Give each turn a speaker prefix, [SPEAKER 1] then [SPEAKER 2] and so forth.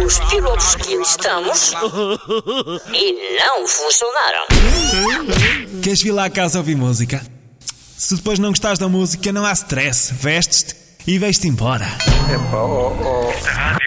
[SPEAKER 1] os pilotos que testamos e não funcionaram.
[SPEAKER 2] Queres vir lá a casa ouvir música? Se depois não gostares da música, não há stress. Vestes-te e vais-te embora.